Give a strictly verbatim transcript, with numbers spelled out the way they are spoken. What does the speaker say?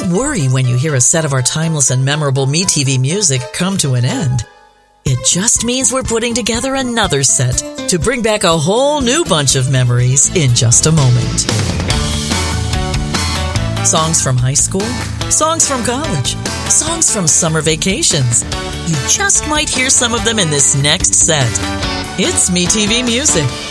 Don't worry when you hear a set of our timeless and memorable MeTV music come to an end. It just means we're putting together another set to bring back a whole new bunch of memories in just a moment. Songs from high school, songs from college, songs from summer vacations. You just might hear some of them in this next set. It's MeTV Music.